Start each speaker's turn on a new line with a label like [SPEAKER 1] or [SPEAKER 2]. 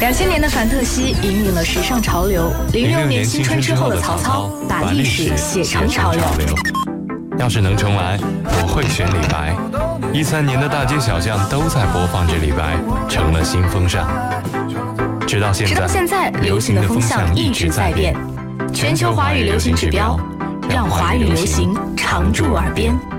[SPEAKER 1] 2000年的凡特西引领了时尚潮流，06年新春之后的曹操把历史写成潮流。
[SPEAKER 2] 要是能重来，我会选李白。13年的大街小巷都在播放着李白，成了新风尚。直到现在，流行的风向一直在变。全球华语流行指标，让华语流行常驻耳边。